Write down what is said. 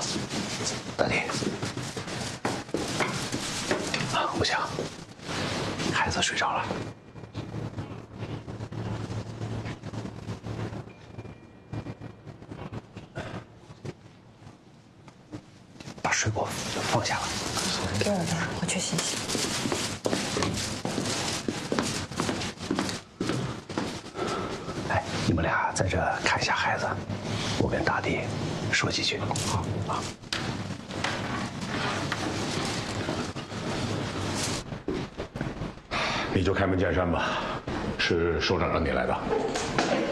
大弟，不行，孩子睡着了。把水果放下了。 给我吧，我去洗洗。 哎，你们俩在这看一下孩子，我跟大弟说几句。好啊。 你就开门见山吧，是首长让你来的。